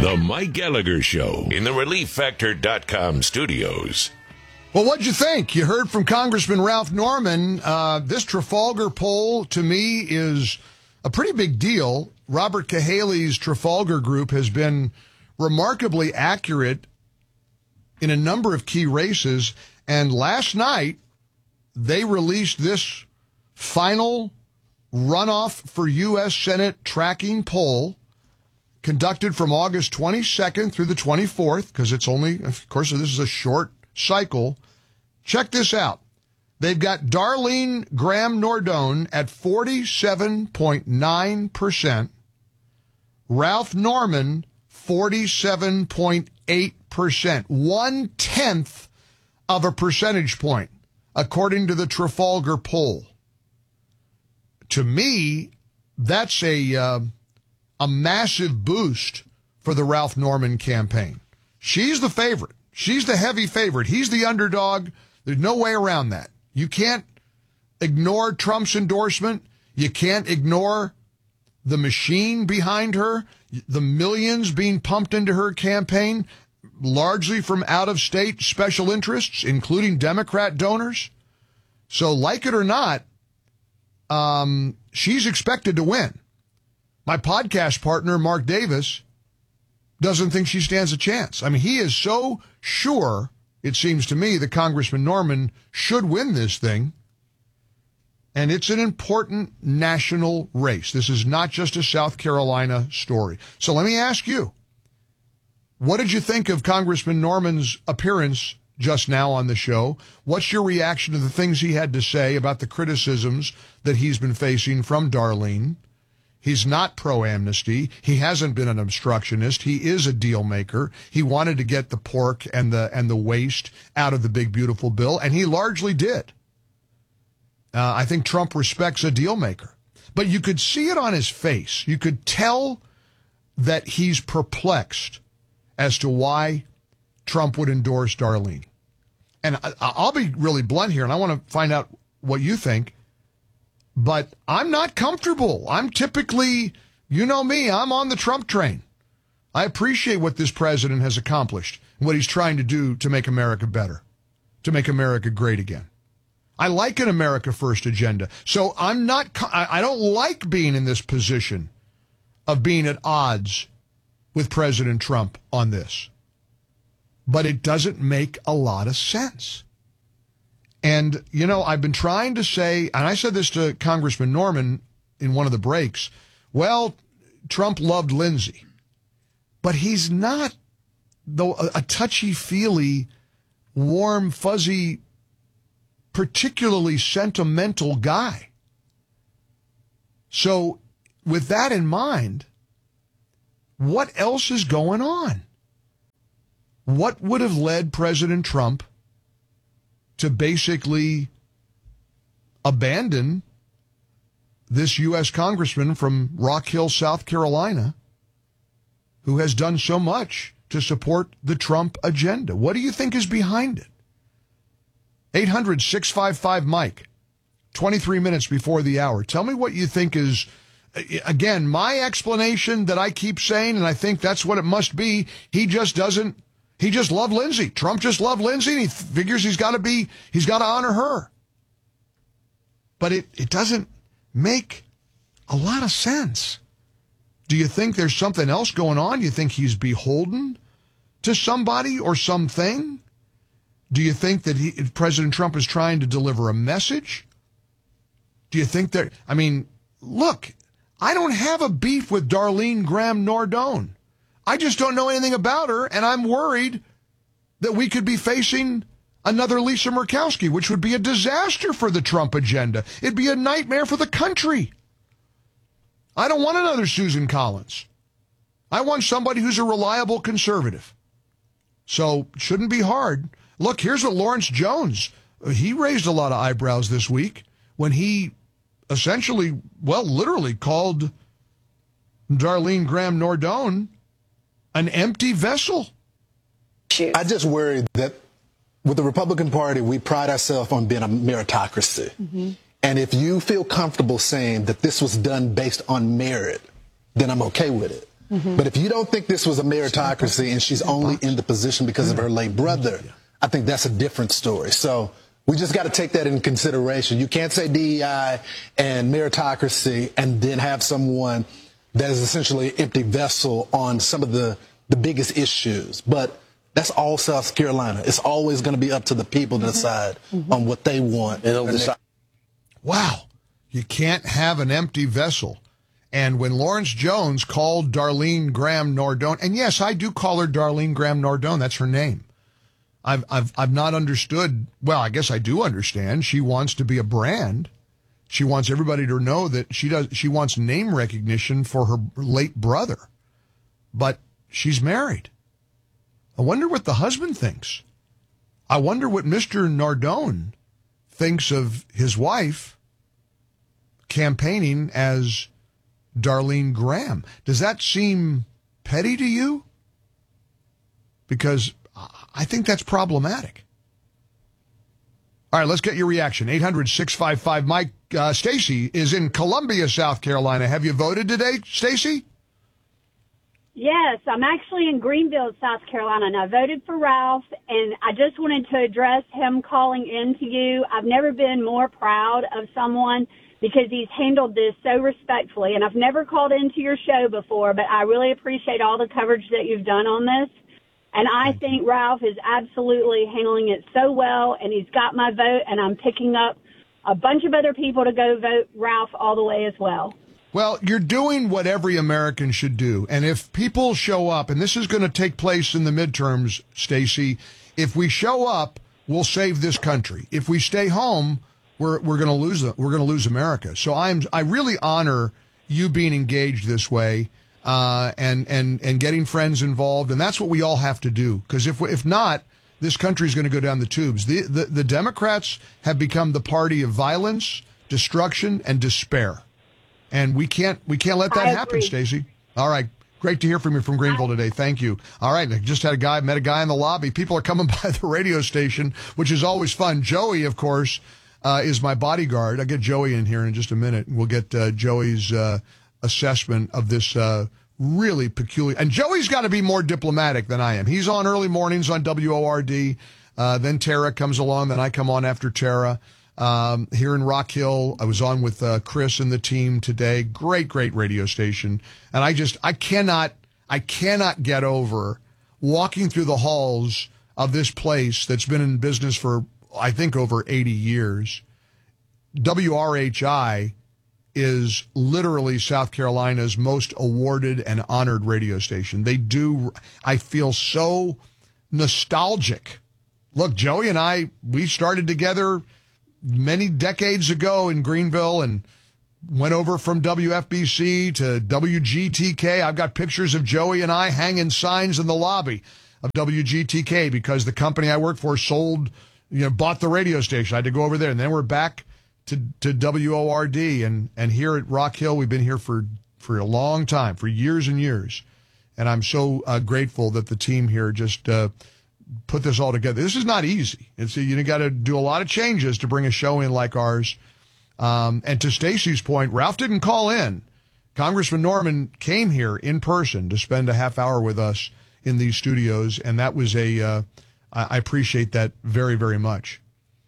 The Mike Gallagher Show in the ReliefFactor.com studios. Well, what'd you think? You heard from Congressman Ralph Norman. This Trafalgar poll, to me, is a pretty big deal. Robert Cahaley's Trafalgar group has been remarkably accurate in a number of key races. And last night, they released this final runoff for U.S. Senate tracking poll conducted from August 22nd through the 24th, because it's only, of course, this is a short cycle. Check this out. They've got Darlene Graham-Nordone at 47.9%, Ralph Norman 47.8%, 1/10 of a percentage point, according to the Trafalgar poll. To me, that's a massive boost for the Ralph Norman campaign. She's the favorite. She's the heavy favorite. He's the underdog. There's no way around that. You can't ignore Trump's endorsement. You can't ignore the machine behind her, the millions being pumped into her campaign, largely from out-of-state special interests, including Democrat donors. So, like it or not, she's expected to win. My podcast partner, Mark Davis, doesn't think she stands a chance. I mean, he is so sure, it seems to me, that Congressman Norman should win this thing. And it's an important national race. This is not just a South Carolina story. So let me ask you, what did you think of Congressman Norman's appearance just now on the show? What's your reaction to the things he had to say about the criticisms that he's been facing from Darlene? He's not pro-amnesty. He hasn't been an obstructionist. He is a deal maker. He wanted to get the pork and the waste out of the big, beautiful bill, and he largely did. I think Trump respects a deal maker. But you could see it on his face. You could tell that he's perplexed as to why Trump would endorse Darlene. And I'll be really blunt here, and I want to find out what you think. But I'm not comfortable. I'm typically, you know me, I'm on the Trump train. I appreciate what this president has accomplished, what he's trying to do to make America better, to make America great again. I like an America First agenda. So I don't like being in this position of being at odds with President Trump on this. But it doesn't make a lot of sense. And, you know, I've been trying to say, and I said this to Congressman Norman in one of the breaks, well, Trump loved Lindsey. But he's not, though, a touchy-feely, warm, fuzzy, particularly sentimental guy. So, with that in mind, what else is going on? What would have led President Trump to basically abandon this U.S. congressman from Rock Hill, South Carolina, who has done so much to support the Trump agenda? What do you think is behind it? 800-655-MIKE, 23 minutes before the hour. Tell me what you think is, again, my explanation that I keep saying, and I think that's what it must be, he just loved Lindsey. Trump just loved Lindsey, and he figures he's got to honor her. But it doesn't make a lot of sense. Do you think there's something else going on? You think he's beholden to somebody or something? Do you think that President Trump is trying to deliver a message? Do you think that, I mean, look, I don't have a beef with Darlene Graham-Nordone. I just don't know anything about her, and I'm worried that we could be facing another Lisa Murkowski, which would be a disaster for the Trump agenda. It'd be a nightmare for the country. I don't want another Susan Collins. I want somebody who's a reliable conservative. So it shouldn't be hard. Look, here's what Lawrence Jones, he raised a lot of eyebrows this week when he essentially, well, literally called Darlene Graham-Nordone an empty vessel. I just worry that with the Republican Party, we pride ourselves on being a meritocracy. Mm-hmm. And if you feel comfortable saying that this was done based on merit, then I'm okay with it. But if you don't think this was a meritocracy and she's only in the position because of her late brother, I think that's a different story. So we just got to take that into consideration. You can't say DEI and meritocracy and then have someone that is essentially an empty vessel on some of the biggest issues. But that's all South Carolina. It's always going to be up to the people to decide on what they want. Wow. You can't have an empty vessel. And when Lawrence Jones called Darlene Graham Nardone, and yes, I do call her Darlene Graham Nardone. That's her name. I've not understood. Well, I guess I do understand. She wants to be a brand. She wants everybody to know that she wants name recognition for her late brother. But she's married. I wonder what the husband thinks. I wonder what Mr. Nardone thinks of his wife campaigning as Darlene Graham. Does that seem petty to you? Because I think that's problematic. All right, let's get your reaction. 800-655-Mike. Stacy is in Columbia, South Carolina. Have you voted today, Stacy? Yes, I'm actually in Greenville, South Carolina, and I voted for Ralph, and I just wanted to address him calling in to you. I've never been more proud of someone because he's handled this so respectfully, and I've never called into your show before, but I really appreciate all the coverage that you've done on this. And I think Ralph is absolutely handling it so well, and he's got my vote, and I'm picking up a bunch of other people to go vote Ralph all the way as well. Well, you're doing what every American should do. And if people show up, and this is going to take place in the midterms, Stacy, if we show up, we'll save this country. If we stay home, we're going to lose. We're going to lose America. So I really honor you being engaged this way, and getting friends involved. And that's what we all have to do. Because if not, this country is going to go down the tubes. The Democrats have become the party of violence, destruction, and despair. And we can't let that happen, Stacey. All right. Great to hear from you from Greenville today. Thank you. All right. I just met a guy in the lobby. People are coming by the radio station, which is always fun. Joey, of course, is my bodyguard. I'll get Joey in here in just a minute. We'll get Joey's assessment of this really peculiar. And Joey's got to be more diplomatic than I am. He's on early mornings on WORD. Then Tara comes along. Then I come on after Tara. Here in Rock Hill, I was on with Chris and the team today. Great radio station. And I cannot get over walking through the halls of this place that's been in business for, I think, over 80 years. WRHI is literally South Carolina's most awarded and honored radio station. I feel so nostalgic. Look, Joey and we started together many decades ago in Greenville and went over from WFBC to WGTK. I've got pictures of Joey and I hanging signs in the lobby of WGTK because the company I work for bought the radio station. I had to go over there, and then we're back to WORD and here at Rock Hill. We've been here for a long time, for years and years. And I'm so grateful that the team here just put this all together. This is not easy. You got to do a lot of changes to bring a show in like ours. And to Stacey's point, Ralph didn't call in. Congressman Norman came here in person to spend a half hour with us in these studios, and that was I appreciate that very, very much.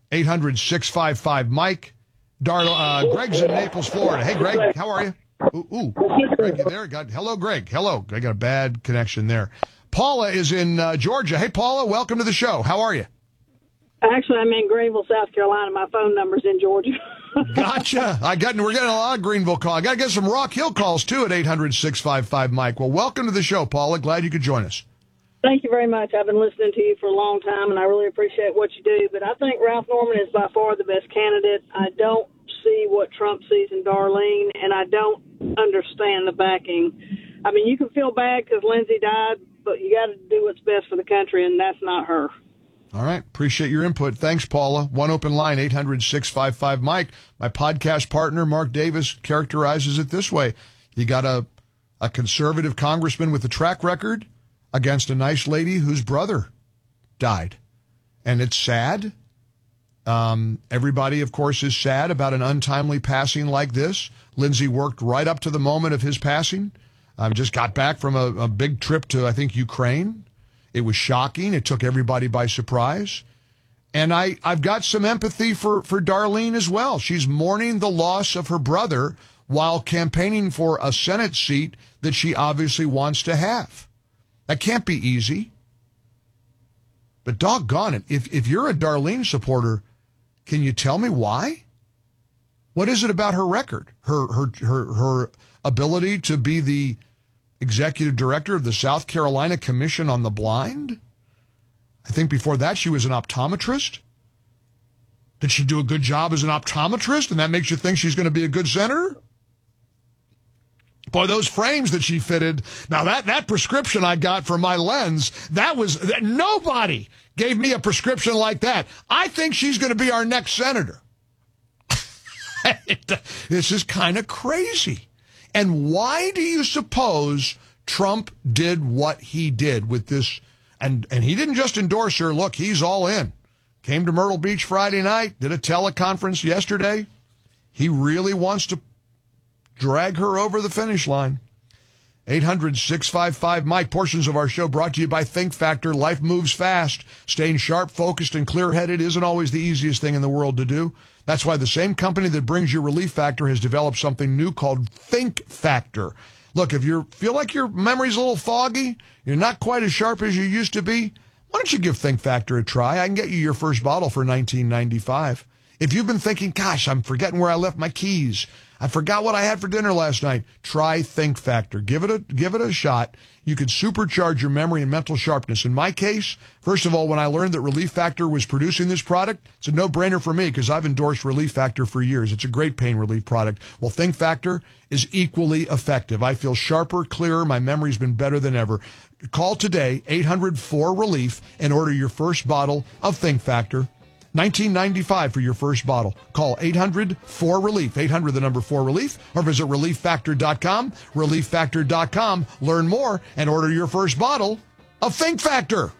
800-655-Mike. Greg's in Naples, Florida. Hey, Greg, how are you? Ooh, Greg, you there? Hello, Greg. Hello. I got a bad connection there. Paula is in Georgia. Hey, Paula, welcome to the show. How are you? Actually, I'm in Greenville, South Carolina. My phone number's in Georgia. Gotcha. We're getting a lot of Greenville calls. I got to get some Rock Hill calls, too, at 800-655-Mike. Well, welcome to the show, Paula. Glad you could join us. Thank you very much. I've been listening to you for a long time, and I really appreciate what you do. But I think Ralph Norman is by far the best candidate. I don't see what Trump sees in Darlene, and I don't understand the backing. I mean, you can feel bad because Lindsay died, but you got to do what's best for the country, and that's not her. All right. Appreciate your input. Thanks, Paula. One open line, 800-655-Mike. My podcast partner, Mark Davis, characterizes it this way. You got a conservative congressman with a track record against a nice lady whose brother died. And it's sad. Everybody, of course, is sad about an untimely passing like this. Lindsay worked right up to the moment of his passing. I just got back from a big trip to, I think, Ukraine. It was shocking. It took everybody by surprise. And I've got some empathy for Darlene as well. She's mourning the loss of her brother while campaigning for a Senate seat that she obviously wants to have. That can't be easy. But doggone it, if you're a Darlene supporter, can you tell me why? What is it about her record? Her ability to be the executive director of the South Carolina Commission on the Blind? I think before that she was an optometrist. Did she do a good job as an optometrist, and that makes you think she's going to be a good senator? Boy, those frames that she fitted. Now, that prescription I got for my lens, nobody gave me a prescription like that. I think she's going to be our next senator. This is kind of crazy. And why do you suppose Trump did what he did with this? And he didn't just endorse her. Look, he's all in. Came to Myrtle Beach Friday night, did a teleconference yesterday. He really wants to drag her over the finish line. 800-655-MIKE. Portions of our show brought to you by Think Factor. Life moves fast. Staying sharp, focused, and clear-headed isn't always the easiest thing in the world to do. That's why the same company that brings you Relief Factor has developed something new called Think Factor. Look, if you feel like your memory's a little foggy, you're not quite as sharp as you used to be, why don't you give Think Factor a try? I can get you your first bottle for $19.95. If you've been thinking, gosh, I'm forgetting where I left my keys, I forgot what I had for dinner last night, try Think Factor. Give it a shot. You could supercharge your memory and mental sharpness. In my case, first of all, when I learned that Relief Factor was producing this product, it's a no-brainer for me because I've endorsed Relief Factor for years. It's a great pain relief product. Well, Think Factor is equally effective. I feel sharper, clearer. My memory's been better than ever. Call today, 800-4RELIEF, and order your first bottle of Think Factor. $19.95 for your first bottle. Call 800-4RELIEF, 800 the number 4RELIEF, or visit ReliefFactor.com, ReliefFactor.com. Learn more and order your first bottle of Think Factor.